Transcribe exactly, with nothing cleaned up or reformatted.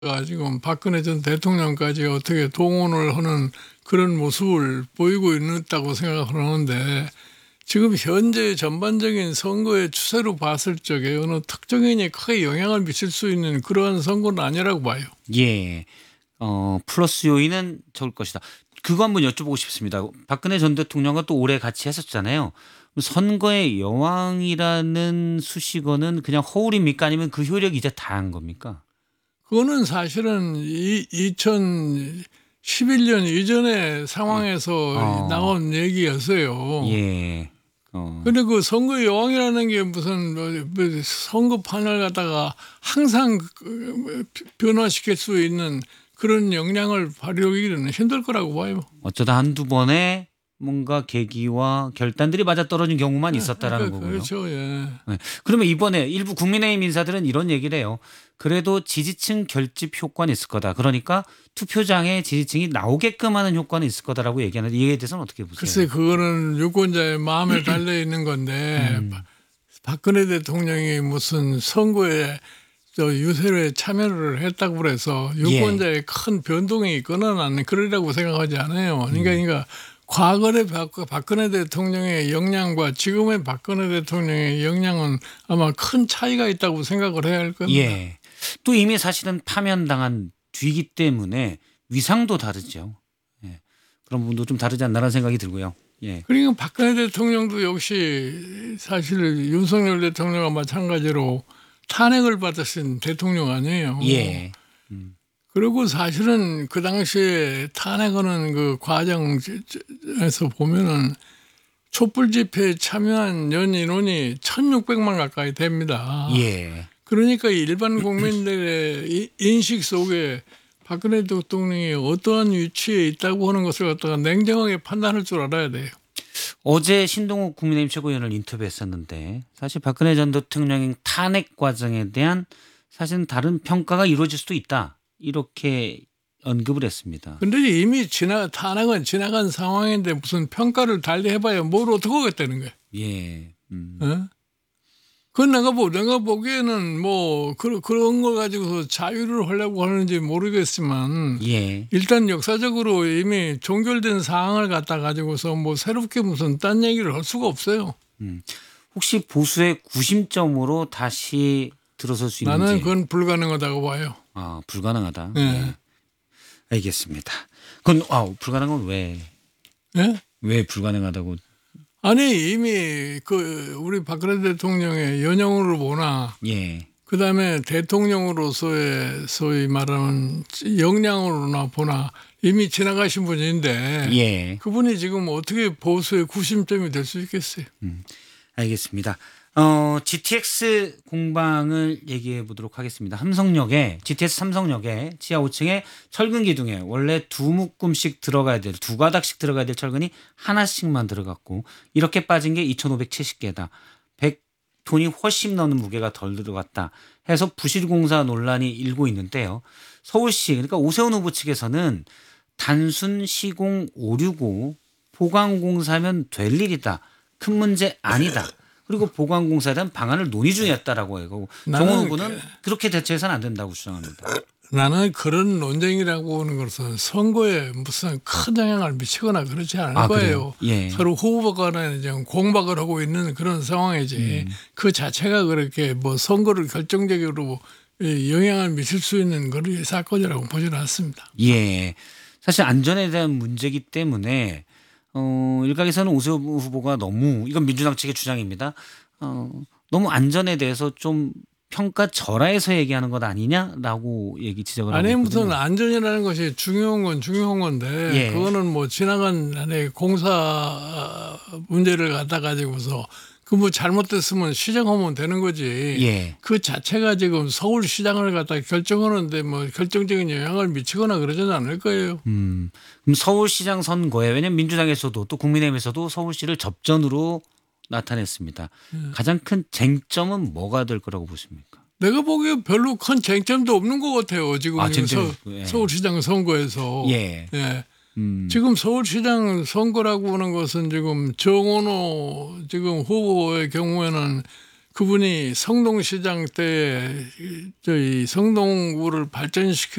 가 지금 박근혜 전 대통령까지 어떻게 동원을 하는 그런 모습을 보이고 있다고 생각하는데 지금 현재 전반적인 선거의 추세로 봤을 적에 어느 특정인이 크게 영향을 미칠 수 있는 그러한 선거는 아니라고 봐요. 예. 어, 플러스 요인은 적을 것이다. 그거 한번 여쭤보고 싶습니다. 박근혜 전 대통령과 또 오래 같이 했었잖아요. 선거의 여왕이라는 수식어는 그냥 허울입니까? 아니면 그 효력이 이제 다한 겁니까? 그거는 사실은 이 이천십일 년 이전의 상황에서 어. 나온 얘기였어요. 예. 어. 근데 그 선거 여왕이라는 게 무슨 뭐 선거판을 갖다가 항상 그 변화시킬 수 있는 그런 역량을 발휘하기는 힘들 거라고 봐요. 어쩌다 한두 번의 뭔가 계기와 결단들이 맞아떨어진 경우만 있었다라는 그러니까 거고요. 그렇죠. 예. 네. 그러면 이번에 일부 국민의힘 인사들은 이런 얘기를 해요. 그래도 지지층 결집 효과는 있을 거다. 그러니까 투표장에 지지층이 나오게끔 하는 효과는 있을 거다라고 얘기하는데 이에 대해서는 어떻게 보세요? 글쎄 그거는 유권자의 마음에 달려 있는 건데 음. 박근혜 대통령이 무슨 선거에 저 유세에 참여를 했다고 그래서 유권자의 예. 큰 변동이 있거나 나는 그러라고 생각하지 않아요. 그러니까, 그러니까 과거의 박근혜 대통령의 역량과 지금의 박근혜 대통령의 역량은 아마 큰 차이가 있다고 생각을 해야 할 겁니다. 예. 또 이미 사실은 파면당한 뒤이기 때문에 위상도 다르죠. 예. 그런 부분도 좀 다르지 않나라는 생각이 들고요. 예. 그러니까 박근혜 대통령도 역시 사실 윤석열 대통령과 마찬가지로 탄핵을 받으신 대통령 아니에요. 예. 음. 그리고 사실은 그 당시에 탄핵하는 그 과정에서 보면은 촛불 집회에 참여한 연 인원이 천육백만 가까이 됩니다. 예. 그러니까 일반 국민들의 인식 속에 박근혜 대통령이 어떠한 위치에 있다고 하는 것을 갖다가 냉정하게 판단할 줄 알아야 돼요. 어제 신동욱 국민의힘 최고위원을 인터뷰했었는데 사실 박근혜 전 대통령의 탄핵 과정에 대한 사실은 다른 평가가 이루어질 수도 있다. 이렇게 언급을 했습니다. 근데 이미 지나 탄핵은 지나간 상황인데 무슨 평가를 달리 해봐야 뭘 어떻게 하겠다는 거예요. 예. 음. 어? 그건 내가 보, 내가 보기에는 뭐 그런 그런 거 가지고서 자유를 하려고 하는지 모르겠지만 예. 일단 역사적으로 이미 종결된 사항을 갖다 가지고서 뭐 새롭게 무슨 딴 얘기를 할 수가 없어요. 음. 혹시 보수의 구심점으로 다시 들어설 수 있는지? 나는 그건 불가능하다고 봐요. 아, 불가능하다. 예. 예. 알겠습니다. 그건 아, 불가능한 건 왜? 예? 왜 불가능하다고? 아니 이미 그 우리 박근혜 대통령의 연영으로 보나 예. 그다음에 대통령으로서의 소위 말하는 역량으로나 보나 이미 지나가신 분인데 예. 그분이 지금 어떻게 보수의 구심점이 될 수 있겠어요. 음. 알겠습니다. 어, 지티엑스 공방을 얘기해 보도록 하겠습니다. 삼성역에 지티엑스 삼성역에 지하 오 층에 철근 기둥에 원래 두 묶음씩 들어가야 될 두 가닥씩 들어가야 될 철근이 하나씩만 들어갔고 이렇게 빠진 게 이천오백칠십 개다. 백 톤이 훨씬 넘는 무게가 덜 들어갔다 해서 부실공사 논란이 일고 있는데요. 서울시 그러니까 오세훈 후보 측에서는 단순 시공 오류고 보강공사면 될 일이다. 큰 문제 아니다. 그리고 보강공사에 대한 방안을 논의 중이었다라고 해요. 정원 후보는 그렇게 대처해서는 안 된다고 주장합니다. 나는 그런 논쟁이라고 하는 것은 선거에 무슨 큰 영향을 미치거나 그렇지 않을 아, 거예요. 예. 서로 후보 간에 지금 공박을 하고 있는 그런 상황이지. 음. 그 자체가 그렇게 뭐 선거를 결정적으로 영향을 미칠 수 있는 그런 사건이라고 보지는 않습니다. 예. 사실 안전에 대한 문제이기 때문에 어, 일각에서는 오세훈 후보가 너무 이건 민주당 측의 주장입니다. 어, 너무 안전에 대해서 좀 평가 절하해서 얘기하는 것 아니냐라고 얘기 지적을 하고 아니 있거든요. 무슨 안전이라는 것이 중요한 건 중요한 건데 예. 그거는 뭐 지나간 안에 공사 문제를 갖다 가지고서 그 뭐 잘못됐으면 시정하면 되는 거지. 예. 그 자체가 지금 서울시장을 갖다 결정하는데 뭐 결정적인 영향을 미치거나 그러지는 않을 거예요. 음, 그럼 서울시장 선거에 왜냐하면 민주당에서도 또 국민의힘에서도 서울시를 접전으로 나타냈습니다. 예. 가장 큰 쟁점은 뭐가 될 거라고 보십니까? 내가 보기에 별로 큰 쟁점도 없는 것 같아요. 지금 아, 서, 쟁점이, 예. 서울시장 선거에서. 예. 예. 음. 지금 서울시장 선거라고 하는 것은 지금 정원호 지금 후보의 경우에는 그분이 성동시장 때 저희 성동구를 발전시켜